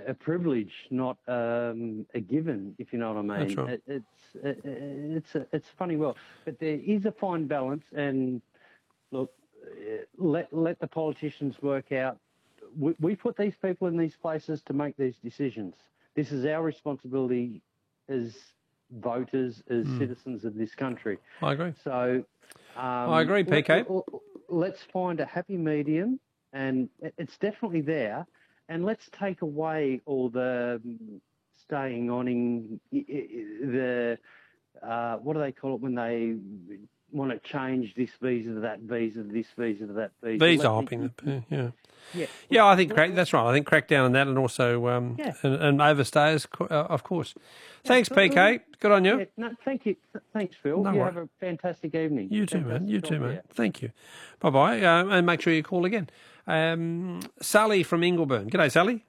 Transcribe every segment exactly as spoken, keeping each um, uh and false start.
a privilege, not um, a given, if you know what I mean. That's right. It, it's it, it's a, it's a funny world, but there is a fine balance. And look, let let the politicians work out. We, we put these people in these places to make these decisions. This is our responsibility as voters, as Mm. citizens of this country. I agree. So um, I agree, P K. Let, let, let's find a happy medium, and it's definitely there. And let's take away all the staying on in the uh, what do they call it when they want to change this visa to that visa, this visa to that visa. Visa Let hopping, the, yeah. Yeah, yeah, I think crack, that's right. I think crack down on that, and also um, Yeah. and, and overstayers, uh, of course. Thanks, Absolutely. P K. Good on you. Yeah, no, thank you. Thanks, Phil. No you worries. have a fantastic evening. You too, man. Fantastic You too, talk to man. you. Thank you. Bye bye, uh, and make sure you call again. Um, Sally from Ingleburn. G'day, Sally.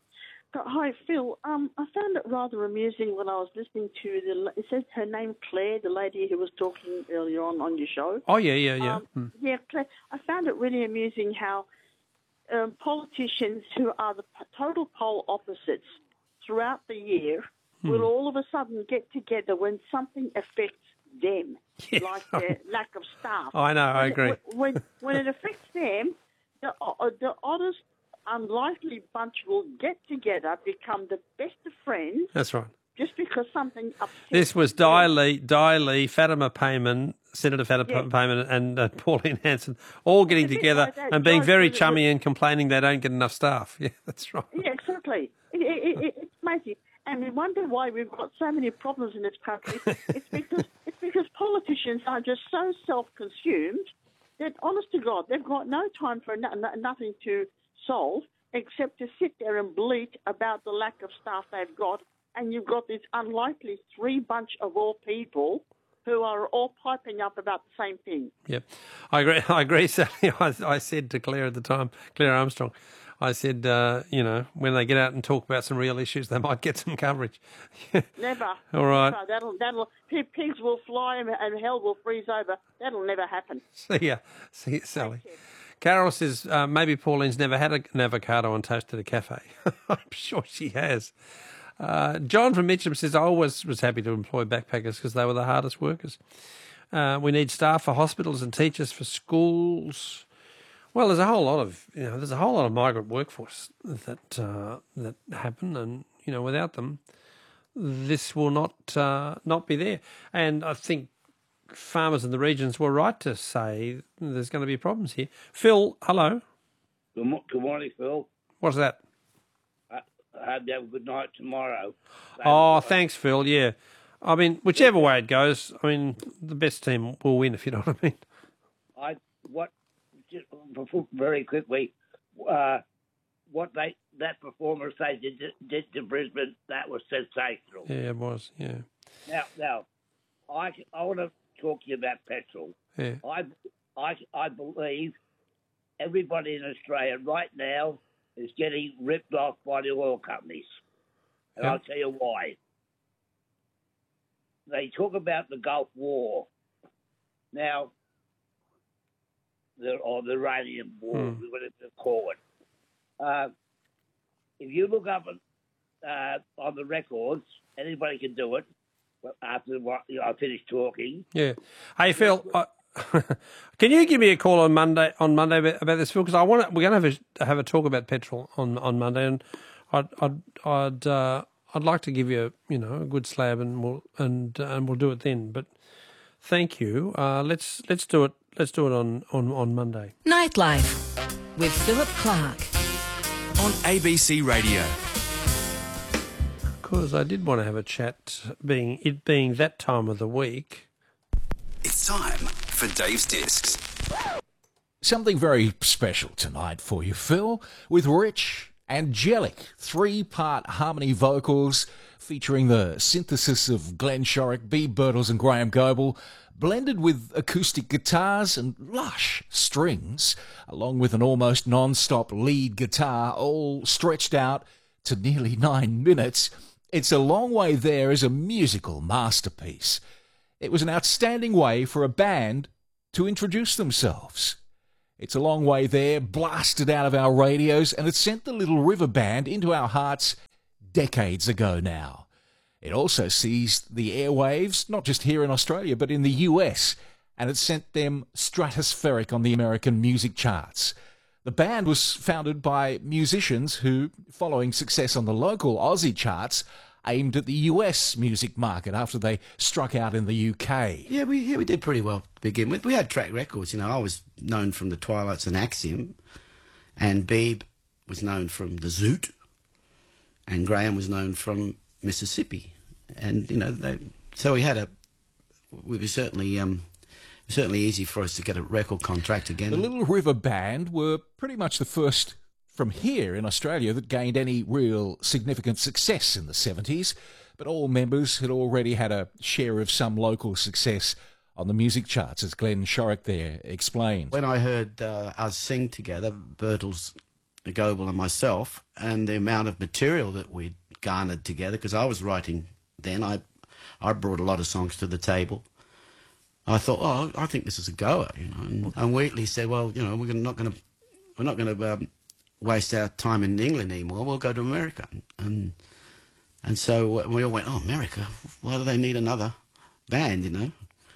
Hi, Phil. Um, I found it rather amusing when I was listening to the. It says her name Claire, the lady who was talking earlier on on your show. Oh yeah, yeah, yeah. Um, Hmm. Yeah, Claire. I found it really amusing how um, politicians who are the p- total pole opposites throughout the year Hmm. will all of a sudden get together when something affects them, Yeah. like their lack of staff. I know, I When- agree. When when it affects them, the uh, the oddest, unlikely bunch will get together, become the best of friends, That's right. just because something upsets This was them. Di Lee, Di Lee, Fatima Payman, Senator Fatima Yeah. Payman, and uh, Pauline Hanson, all getting It's a bit together like that, and being Joyce, very with- chummy and complaining they don't get enough staff. Yeah, that's right. Yeah, exactly. It, it, it, it's amazing. And we wonder why we've got so many problems in this country. It's because it's because politicians are just so self-consumed that, honest to God, they've got no time for no, no, nothing to solve except to sit there and bleat about the lack of staff they've got. And you've got this unlikely three bunch of all people who are all piping up about the same thing. Yep, I agree. I agree, Sally. I, I said to Claire at the time, Claire Armstrong, I said, uh, you know, when they get out and talk about some real issues, they might get some coverage. Never. All right. Never. That'll, that'll, pigs will fly and, and hell will freeze over. That'll never happen. See ya. See ya, Sally. Thank you. Carol says, uh, maybe Pauline's never had a, an avocado on toast at a cafe. I'm sure she has. Uh, John from Mitcham says, I always was happy to employ backpackers because they were the hardest workers. Uh, we need staff for hospitals and teachers for schools. Well, there's a whole lot of, you know, there's a whole lot of migrant workforce that uh, that happen, and you know, without them, this will not uh, not be there. And I think farmers in the regions were right to say there's going to be problems here. Phil, hello. Good, mo- good morning, Phil. What's that? I, I hope you have a good night tomorrow. Oh, thanks, Phil. Yeah, I mean, whichever way it goes, I mean, the best team will win, if you know what I mean. I what just before, very quickly, uh, what they that performance they did, did to Brisbane, that was sensational. Yeah, it was. Yeah, Now, now, I I want to talk to you about petrol. yeah. I I I believe everybody in Australia right now is getting ripped off by the oil companies, and Yeah. I'll tell you why. They talk about the Gulf War. Now, the, or the Iranian War, Hmm. whatever they call it. Uh, if you look up uh, on the records, anybody can do it. But after what, you know, I finish talking, Yeah. Hey, Phil, I, can you give me a call on Monday on Monday about, about this, Phil? Because I want to, we're going to have a, have a talk about petrol on, on Monday, and I'd I'd I'd uh, I'd like to give you a, you know a good slab, and we'll and uh, and we'll do it then. But thank you. Uh, let's let's do it. Let's do it on, on, on Monday. Nightlife with Philip Clark on A B C Radio. Because I did want to have a chat, being it being that time of the week. It's time for Dave's Discs. Something very special tonight for you, Phil, with rich, angelic, three-part harmony vocals featuring the synthesis of Glenn Shorrock, B. Birtles and Graham Goble, blended with acoustic guitars and lush strings, along with an almost non-stop lead guitar, all stretched out to nearly nine minutes. It's a long way there as a musical masterpiece. It was an outstanding way for a band to introduce themselves. It's a long way there, blasted out of our radios, and it sent the Little River Band into our hearts decades ago now. It also seized the airwaves, not just here in Australia, but in the U S, and it sent them stratospheric on the American music charts. The band was founded by musicians who, following success on the local Aussie charts, aimed at the U S music market after they struck out in the U K. Yeah, we yeah, we did pretty well to begin with. We had track records, you know. I was known from the Twilights and Axiom, and Beeb was known from the Zoot, and Graham was known from Mississippi. And, you know, they, so we had a, we were certainly, um, certainly easy for us to get a record contract again. The Little River Band were pretty much the first from here in Australia that gained any real significant success in the seventies, but all members had already had a share of some local success on the music charts, as Glenn Shorrock there explained. When I heard uh, us sing together, Bertels, Goebel and myself, and the amount of material that we'd garnered together, because I was writing then, I I brought a lot of songs to the table. I thought, oh, I think this is a goer, you know. And, and Wheatley said, well, you know, we're not going to we're not going to um, waste our time in England anymore. We'll go to America. And and so we all went, oh, America? Why do they need another band, you know?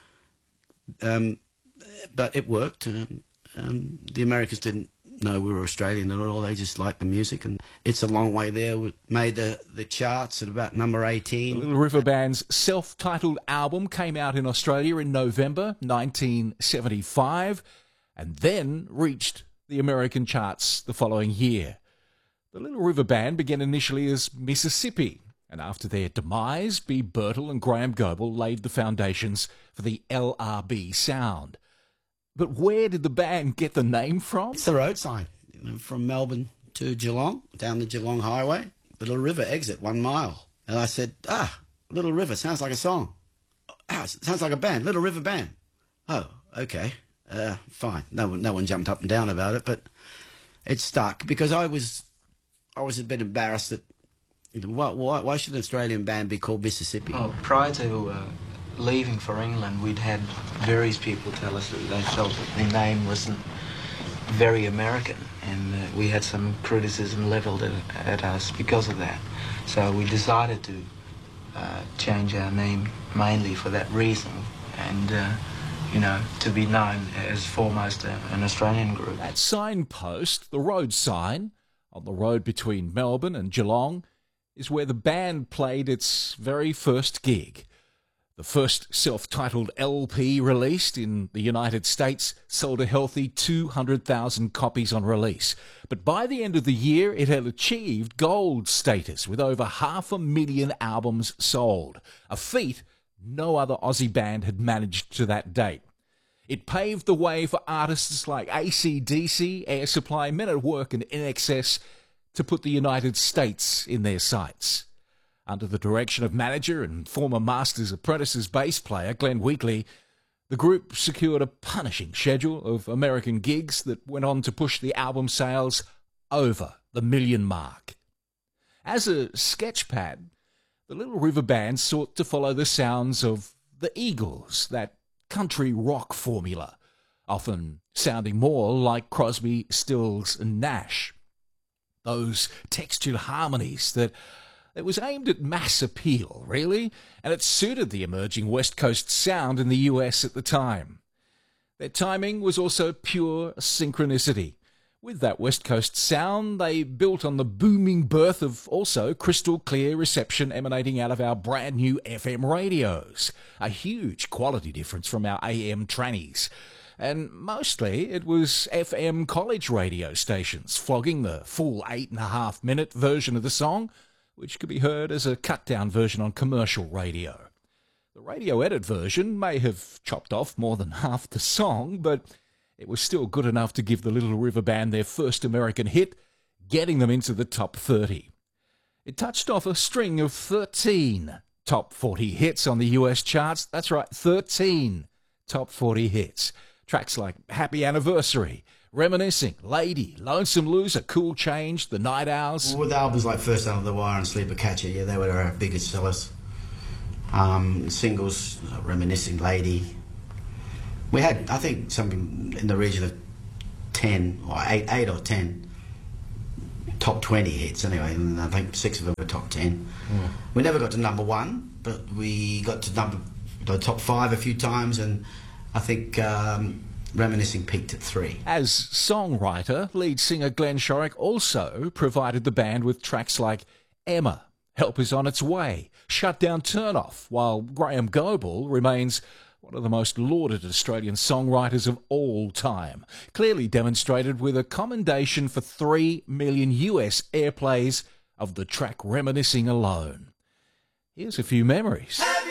Um, but it worked. Um, um, the Americans didn't know we were Australian at all. They just liked the music, and It's a Long Way There we made the, the charts at about number eighteen. The Little River Band's self-titled album came out in Australia in November nineteen seventy-five and then reached the American charts the following year. The Little River Band began initially as Mississippi, and after their demise, Beeb Birtle and Graham Goebel laid the foundations for the L R B sound. But where did the band get the name from? It's the road sign, you know, from Melbourne to Geelong, down the Geelong Highway. Little River exit, one mile. And I said, ah, Little River, sounds like a song. Ah, sounds like a band, Little River Band. Oh, okay, uh, fine. No one, no one jumped up and down about it, but it stuck because I was, I was a bit embarrassed that, you know, why, why, why should an Australian band be called Mississippi? Oh, prior to uh, leaving for England, we'd had various people tell us that they felt that the name wasn't very American, and uh, we had some criticism levelled at, at us because of that. So we decided to uh, change our name mainly for that reason, and, uh, you know, to be known as foremost a, an Australian group. That signpost, the road sign, on the road between Melbourne and Geelong, is where the band played its very first gig. The first self-titled L P released in the United States sold a healthy two hundred thousand copies on release. But by the end of the year, it had achieved gold status with over half a million albums sold, a feat no other Aussie band had managed to that date. It paved the way for artists like A C D C, Air Supply, Men at Work and I N X S to put the United States in their sights. Under the direction of manager and former Masters Apprentices bass player Glenn Wheatley, the group secured a punishing schedule of American gigs that went on to push the album sales over the million mark. As a sketchpad, the Little River Band sought to follow the sounds of the Eagles, that country rock formula, often sounding more like Crosby, Stills and Nash. Those textured harmonies that it was aimed at mass appeal, really, and it suited the emerging West Coast sound in the U S at the time. Their timing was also pure synchronicity. With that West Coast sound, they built on the booming birth of also crystal clear reception emanating out of our brand new F M radios, a huge quality difference from our A M trannies. And mostly it was F M college radio stations flogging the full eight and a half minute version of the song, which could be heard as a cut-down version on commercial radio. The radio edit version may have chopped off more than half the song, but it was still good enough to give the Little River Band their first American hit, getting them into the top thirty. It touched off a string of thirteen top forty hits on the U S charts. That's right, thirteen top forty hits. Tracks like Happy Anniversary, Reminiscing, Lady, Lonesome Loser, Cool Change, The Night Owls. Well, with albums like First Under the Wire and Sleeper Catcher, yeah, they were our biggest sellers. Um, singles, uh, Reminiscing, Lady. We had, I think, something in the region of ten, or eight, eight or ten top twenty hits anyway, and I think six of them were top ten. Mm. We never got to number one, but we got to number the top five a few times, and I think um, Reminiscing peaked at three. As songwriter, lead singer Glenn Shorrock also provided the band with tracks like Emma, Help Is On Its Way, Shut Down Turn Off, while Graham Goble remains one of the most lauded Australian songwriters of all time, clearly demonstrated with a commendation for three million U S airplays of the track Reminiscing alone. Here's a few memories.